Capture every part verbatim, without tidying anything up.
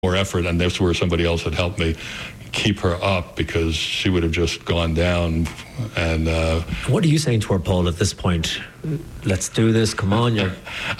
more effort, and that's where somebody else had helped me keep her up, because she would have just gone down. And uh, what are you saying to her, Paul, at this point? Let's do this, come on. You're...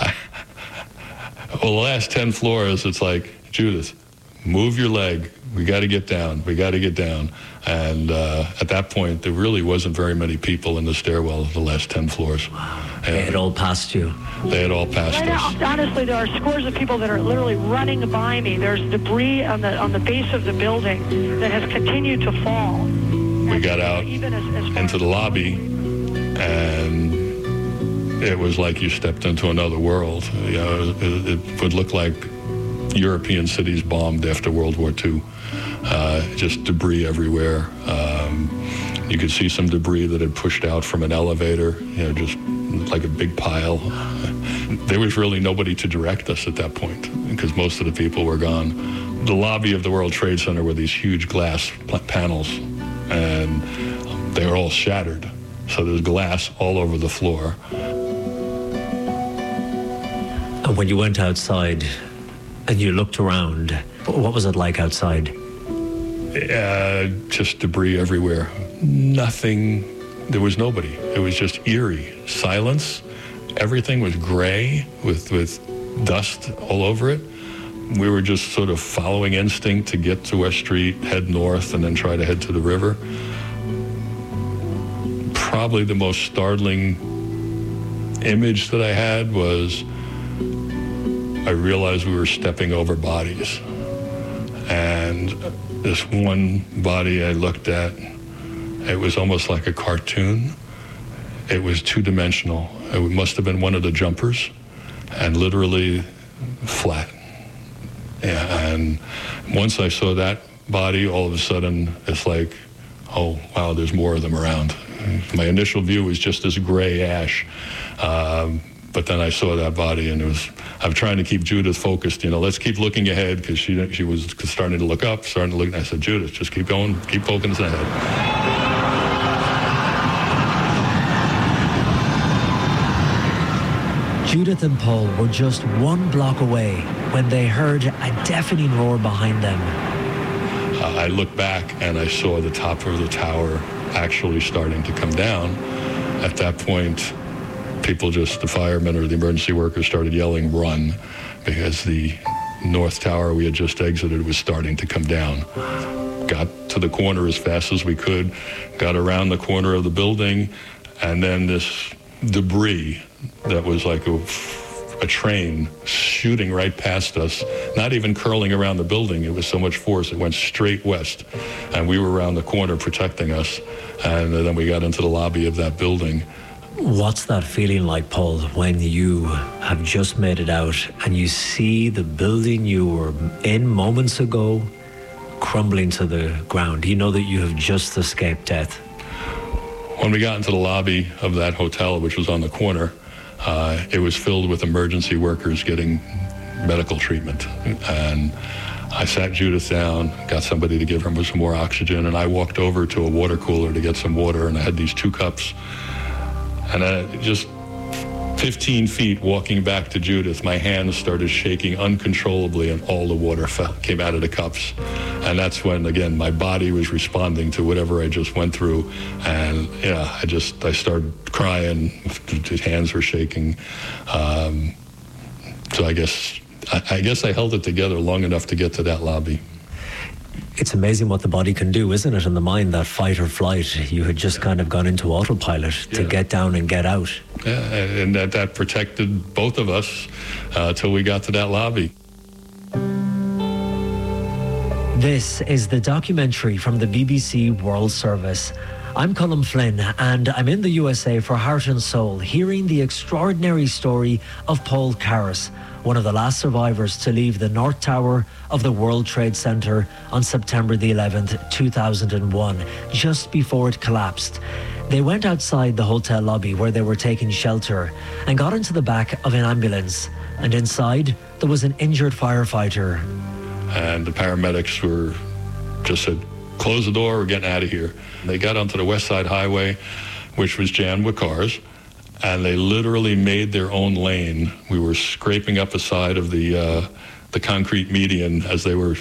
well, the last ten floors, it's like, Judith, move your leg. We got to get down. We got to get down. And uh, at that point, there really wasn't very many people in the stairwell of the last ten floors. Wow. They had all passed you. They had all passed right us. Now, honestly, there are scores of people that are literally running by me. There's debris on the on the base of the building that has continued to fall. We got out Even as, as into the lobby, and it was like you stepped into another world. You know, it, it would look like European cities bombed after World War Two. Uh, just debris everywhere. Um, you could see some debris that had pushed out from an elevator, you know, just like a big pile. There was really nobody to direct us at that point, because most of the people were gone. The lobby of the World Trade Center were these huge glass panels, and they were all shattered. So there's glass all over the floor. And when you went outside and you looked around, what was it like outside? Uh, just debris everywhere. Nothing, there was nobody. It was just eerie. Silence. Everything was gray with, with dust all over it. We were just sort of following instinct to get to West Street, head north, and then try to head to the river. Probably the most startling image that I had was I realized we were stepping over bodies. And this one body I looked at, it was almost like a cartoon. It was two-dimensional. It must have been one of the jumpers, and literally flat. Yeah, and once I saw that body, all of a sudden, it's like, oh, wow, there's more of them around. My initial view was just this gray ash. Um, But then I saw that body, and it was, I'm trying to keep Judith focused, you know, let's keep looking ahead, because she she was starting to look up, starting to look, and I said, Judith, just keep going, keep focusing ahead. Judith and Paul were just one block away when they heard a deafening roar behind them. Uh, I looked back, and I saw the top of the tower actually starting to come down. At that point, people just, the firemen or the emergency workers started yelling, run, because the north tower we had just exited was starting to come down. Got to the corner as fast as we could, got around the corner of the building, and then this debris that was like a, a train shooting right past us, not even curling around the building. It was so much force, it went straight west, and we were around the corner protecting us, and then we got into the lobby of that building. What's that feeling like, Paul, when you have just made it out and you see the building you were in moments ago crumbling to the ground? You know that you have just escaped death. When we got into the lobby of that hotel, which was on the corner, uh, it was filled with emergency workers getting medical treatment. And I sat Judith down, got somebody to give her some more oxygen, and I walked over to a water cooler to get some water, and I had these two cups. And I just fifteen feet walking back to Judith, my hands started shaking uncontrollably, and all the water fell, came out of the cups. And that's when, again, my body was responding to whatever I just went through. And yeah, I just, I started crying, the hands were shaking. Um, so I guess, I, I guess I held it together long enough to get to that lobby. It's amazing what the body can do, isn't it, in the mind, that fight or flight. You had just yeah. kind of gone into autopilot to yeah. get down and get out. Yeah, and that, that protected both of us uh, till we got to that lobby. This is the documentary from the B B C World Service. I'm Colm Flynn, and I'm in the U S A for Heart and Soul, hearing the extraordinary story of Paul Karras, one of the last survivors to leave the North Tower of the World Trade Center on September the eleventh, two thousand one, just before it collapsed. They went outside the hotel lobby where they were taking shelter and got into the back of an ambulance. And inside, there was an injured firefighter. And the paramedics were just said, close the door, we're getting out of here. They got onto the West Side Highway, which was jammed with cars, and they literally made their own lane. We were scraping up the side of the uh, the concrete median as they were